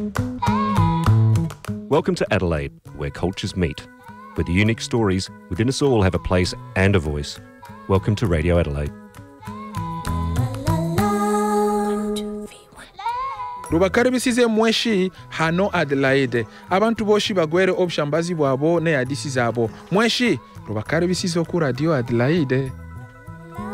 Welcome to Adelaide, where cultures meet, where the unique stories within us all have a place and a voice. Welcome to Radio Adelaide. Rubakaribisize mweshi hano Adelaide. Abantu boshi bagwere obushambazi bwabo ne hadisi zabo. Mweshi rubakaribisize ku Radio Adelaide.